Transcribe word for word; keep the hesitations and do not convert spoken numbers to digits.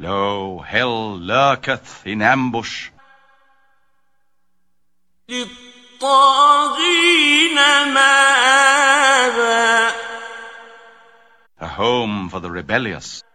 Lo, hell lurketh in ambush. للطاغين مآبا. A home for the rebellious.